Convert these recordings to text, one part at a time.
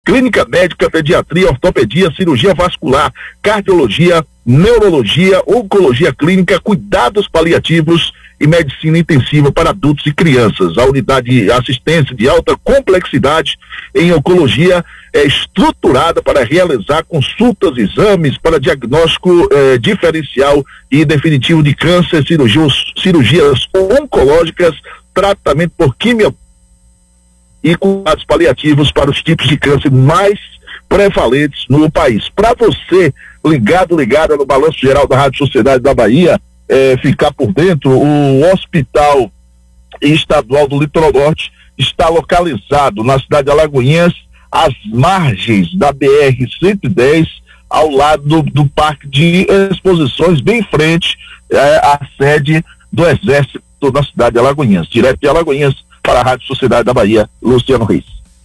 clínica médica, pediatria, ortopedia, cirurgia vascular, cardiologia, neurologia, oncologia clínica, cuidados paliativos e medicina intensiva para adultos e crianças. A unidade de assistência de alta complexidade em oncologia é estruturada para realizar consultas, exames para diagnóstico diferencial e definitivo de câncer, cirurgias oncológicas, tratamento por quimio e cuidados paliativos para os tipos de câncer mais prevalentes no país. Para você, ligada no Balanço Geral da Rádio Sociedade da Bahia, ficar por dentro, o Hospital Estadual do Litoral Norte está localizado na cidade de Alagoinhas, às margens da BR-110, ao lado do Parque de Exposições, bem em frente à sede do Exército na cidade de Alagoinhas. Direto de Alagoinhas para a Rádio Sociedade da Bahia, Luciano Reis.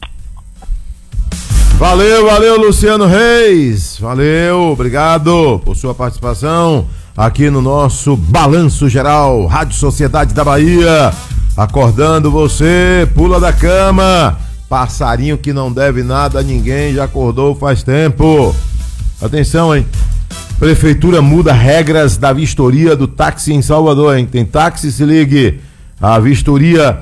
Valeu, Luciano Reis. Valeu, obrigado por sua participação aqui no nosso Balanço Geral, Rádio Sociedade da Bahia. Acordando você, pula da cama. Passarinho que não deve nada a ninguém, já acordou faz tempo. Atenção, hein? Prefeitura muda regras da vistoria do táxi em Salvador, hein? Tem táxi, se ligue. A vistoria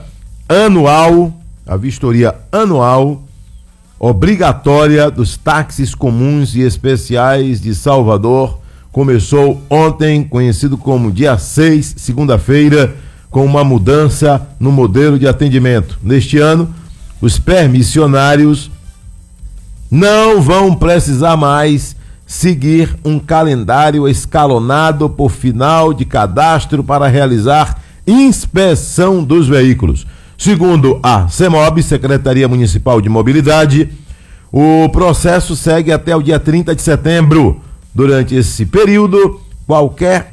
anual obrigatória dos táxis comuns e especiais de Salvador começou ontem, conhecido como dia 6, segunda-feira, com uma mudança no modelo de atendimento. Neste ano, os permissionários não vão precisar mais seguir um calendário escalonado por final de cadastro para realizar inspeção dos veículos. Segundo a CEMOB, Secretaria Municipal de Mobilidade, o processo segue até o dia 30 de setembro. Durante esse período, qualquer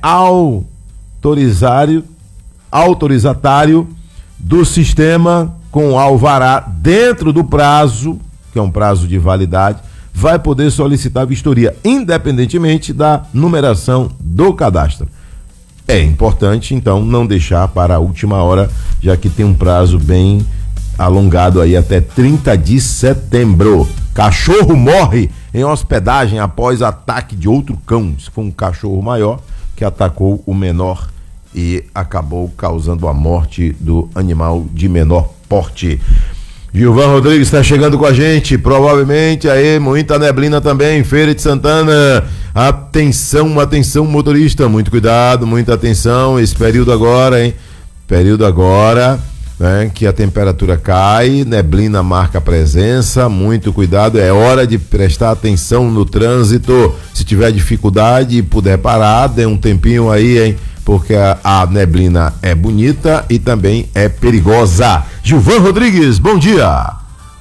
autorizatário do sistema com alvará dentro do prazo, que é um prazo de validade, vai poder solicitar vistoria, independentemente da numeração do cadastro. É importante, então, não deixar para a última hora, já que tem um prazo bem alongado aí até 30 de setembro. Cachorro morre em hospedagem após ataque de outro cão. Se foi um cachorro maior que atacou o menor e acabou causando a morte do animal de menor porte. Gilvan Rodrigues está chegando com a gente, provavelmente aí muita neblina também, Feira de Santana. Atenção motorista, muito cuidado, muita atenção, esse período agora, hein? Período agora, né, que a temperatura cai, neblina marca presença, muito cuidado, é hora de prestar atenção no trânsito. Se tiver dificuldade e puder parar, dê um tempinho aí, hein? Porque a neblina é bonita e também é perigosa. Gilvan Rodrigues, bom dia.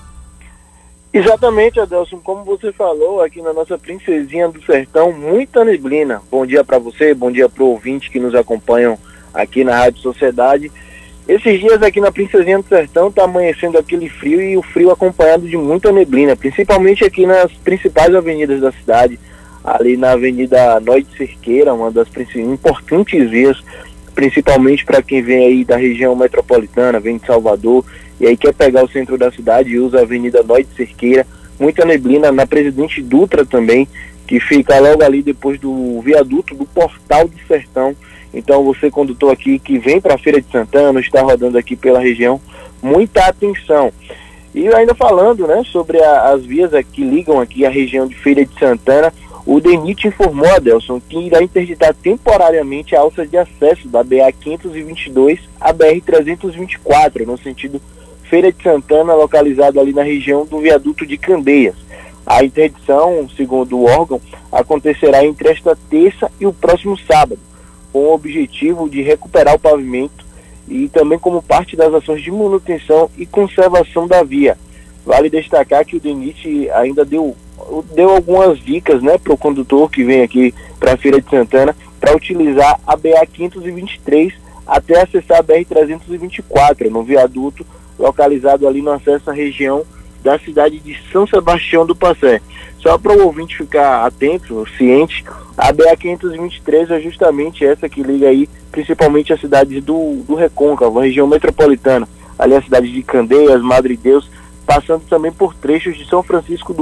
Exatamente, Adelson, como você falou, aqui na nossa Princesinha do Sertão, muita neblina. Bom dia para você, bom dia para o ouvinte que nos acompanham aqui na Rádio Sociedade. Esses dias aqui na Princesinha do Sertão tá amanhecendo aquele frio e o frio acompanhado de muita neblina, principalmente aqui nas principais avenidas da cidade, ali na Avenida Noite Cerqueira, uma das importantes vias, principalmente para quem vem aí da região metropolitana, vem de Salvador, e aí quer pegar o centro da cidade e usa a Avenida Noite Cerqueira. Muita neblina na Presidente Dutra também, que fica logo ali depois do viaduto do Portal do Sertão. Então você, condutor aqui que vem para a Feira de Santana, está rodando aqui pela região, muita atenção. E ainda falando, né, sobre as vias que ligam aqui a região de Feira de Santana, o DENIT informou, Adelson, que irá interditar temporariamente a alça de acesso da BA-522 à BR-324, no sentido Feira de Santana, localizado ali na região do viaduto de Candeias. A interdição, segundo o órgão, acontecerá entre esta terça e o próximo sábado, com o objetivo de recuperar o pavimento e também como parte das ações de manutenção e conservação da via. Vale destacar que o DENIT ainda deu algumas dicas, né, para o condutor que vem aqui para a Feira de Santana para utilizar a BA-523 até acessar a BR-324, no viaduto localizado ali no acesso à região da cidade de São Sebastião do Passé. Só para o ouvinte ficar atento, ciente, a BA-523 é justamente essa que liga aí principalmente as cidades do Recôncavo, a região metropolitana, ali a cidade de Candeias, Madre Deus, passando também por trechos de São Francisco do